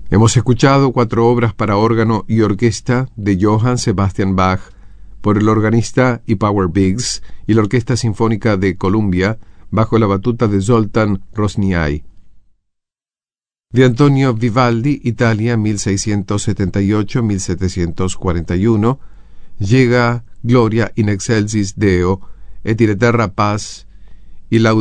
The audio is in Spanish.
Hemos escuchado 4 obras para órgano y orquesta de Johann Sebastian Bach por el organista Ipawar Biggs y la Orquesta Sinfónica de Columbia bajo la batuta de Zoltán Rozsnyai. De Antonio Vivaldi, Italia, 1678-1741, llega Gloria in excelsis Deo, et in terra paz, y